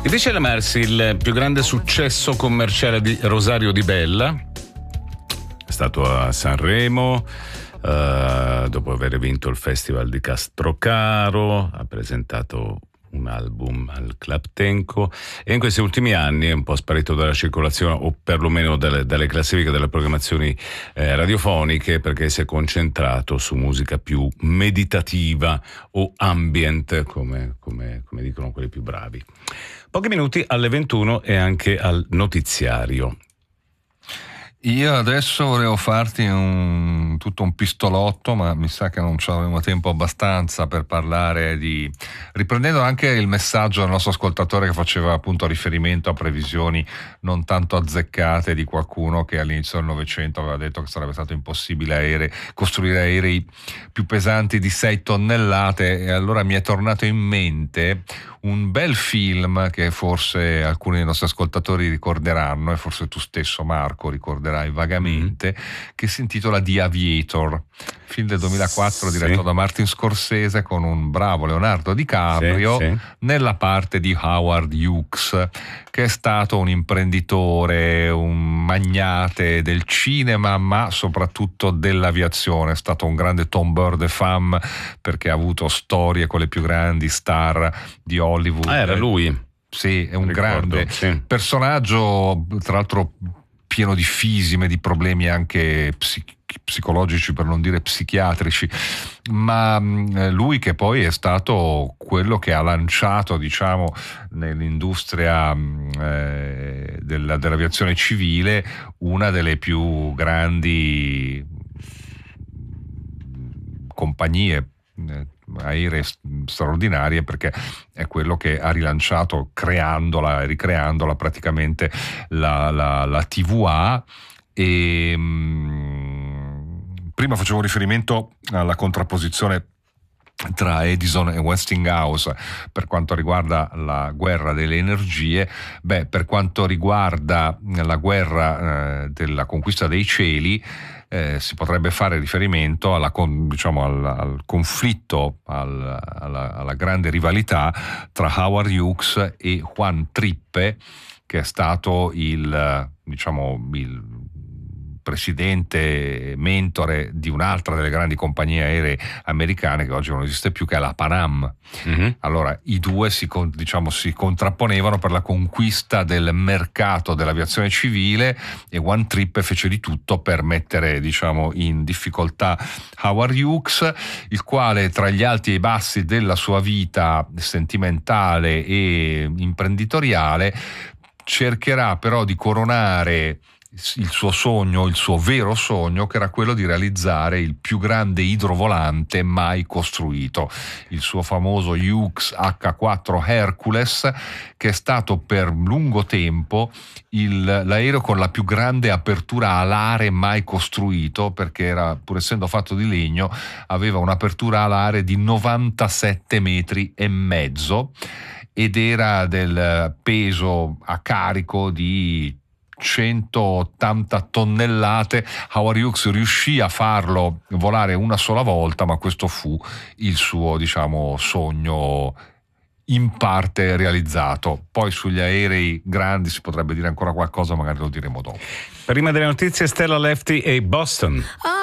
Invece l'emersi il più grande successo commerciale di Rosario Di Bella, è stato a Sanremo, dopo aver vinto il Festival di Castrocaro, ha presentato un album al Club Tenco e in questi ultimi anni è un po' sparito dalla circolazione o perlomeno dalle classifiche delle programmazioni radiofoniche, perché si è concentrato su musica più meditativa o ambient, come dicono quelli più bravi. Pochi minuti alle 21 e anche al notiziario. Io adesso volevo farti tutto un pistolotto, ma mi sa che non ci avremo tempo abbastanza per parlare riprendendo anche il messaggio del nostro ascoltatore che faceva appunto riferimento a previsioni non tanto azzeccate di qualcuno che all'inizio del Novecento aveva detto che sarebbe stato impossibile costruire aerei più pesanti di 6 tonnellate, e allora mi è tornato in mente un bel film che forse alcuni dei nostri ascoltatori ricorderanno, e forse tu stesso, Marco, ricorderai vagamente, che si intitola The Aviator, film del 2004 diretto da Martin Scorsese con un bravo Leonardo DiCaprio nella parte di Howard Hughes, che è stato un imprenditore, un magnate del cinema, ma soprattutto dell'aviazione. È stato un grande tombeur de femme, perché ha avuto storie con le più grandi star di Hollywood. Era lui. Sì, è un grande personaggio, tra l'altro pieno di fisime, di problemi anche psicologici, per non dire psichiatrici, ma lui che poi è stato quello che ha lanciato, diciamo, nell'industria dell'aviazione civile una delle più grandi compagnie aeree straordinarie, perché è quello che ha rilanciato, creandola e ricreandola praticamente la TVA. E prima facevo riferimento alla contrapposizione tra Edison e Westinghouse per quanto riguarda la guerra delle energie. Per quanto riguarda la guerra della conquista dei cieli, si potrebbe fare riferimento al conflitto, alla grande rivalità tra Howard Hughes e Juan Trippe, che è stato il presidente mentore di un'altra delle grandi compagnie aeree americane che oggi non esiste più, che è la Pan Am. Allora i due si contrapponevano per la conquista del mercato dell'aviazione civile, e One Trip fece di tutto per mettere in difficoltà Howard Hughes, il quale, tra gli alti e i bassi della sua vita sentimentale e imprenditoriale, cercherà però di coronare il suo sogno, il suo vero sogno, che era quello di realizzare il più grande idrovolante mai costruito, il suo famoso Hughes H4 Hercules, che è stato per lungo tempo l'aereo con la più grande apertura alare mai costruito, perché era, pur essendo fatto di legno, aveva un'apertura alare di 97 metri e mezzo ed era del peso a carico di 180 tonnellate. Howard Hughes riuscì a farlo volare una sola volta, ma questo fu il suo sogno in parte realizzato. Poi sugli aerei grandi si potrebbe dire ancora qualcosa, magari lo diremo dopo. Prima delle notizie, Stella Lefty e Boston.